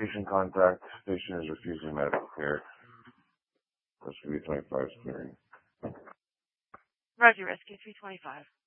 Patient contact. Patient is refusing medical care. Rescue 325 is clearing. Roger, Rescue 325.